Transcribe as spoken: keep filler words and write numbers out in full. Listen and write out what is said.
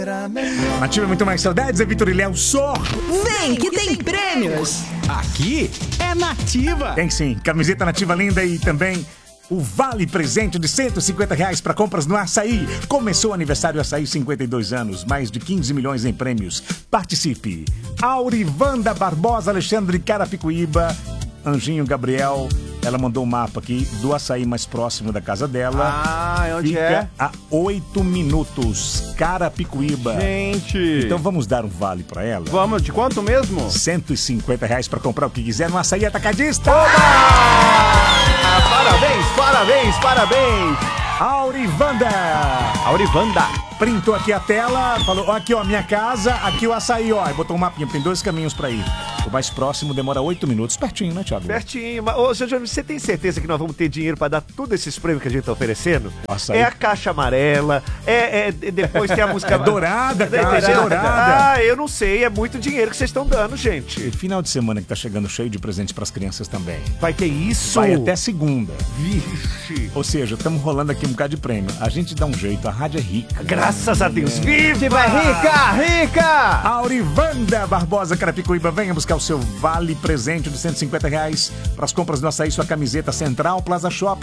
Nativa muito mais saudades, é Vitor e Léo só. Vem que tem prêmios. Aqui é Nativa. Tem sim, camiseta Nativa linda e também o vale presente de cento e cinquenta reais para compras no Açaí. Começou o aniversário Açaí, cinquenta e dois anos, mais de quinze milhões em prêmios. Participe. Aurivanda Barbosa, Alexandre Carapicuíba, Anjinho Gabriel. Ela mandou um mapa aqui do Açaí mais próximo da casa dela. Ah, onde Fica é? a oito minutos. Carapicuíba. Gente. Então vamos dar um vale pra ela? Vamos, de quanto mesmo? cento e cinquenta reais pra comprar o que quiser no Açaí Atacadista. Ah, parabéns, parabéns, parabéns. Aurivanda. Aurivanda. Printou aqui a tela, falou, ó, aqui ó, minha casa, aqui o Açaí, ó. E botou um mapinha, tem dois caminhos pra ir. O mais próximo demora oito minutos, pertinho, né, Thiago? Pertinho. Mas, ô, seu Júnior, você tem certeza que nós vamos ter dinheiro pra dar todos esses prêmios que a gente tá oferecendo? Açaí. É a caixa amarela, é, é depois tem a música... É dourada, É caixa, é dourada. Ah, eu não sei, é muito dinheiro que vocês estão dando, E gente. final de semana que tá chegando cheio de presentes pras crianças também. Vai ter isso? Vai até segunda. Vixe. Ou seja, estamos rolando aqui um bocado de prêmio. A gente dá um jeito, a rádio é rica. Graças a Deus, viva! Vai rica, rica. Aurivanda Barbosa Carapicuíba, venha buscar o seu vale presente de cento e cinquenta reais para as compras do Açaí, sua camiseta Central Plaza Shopping.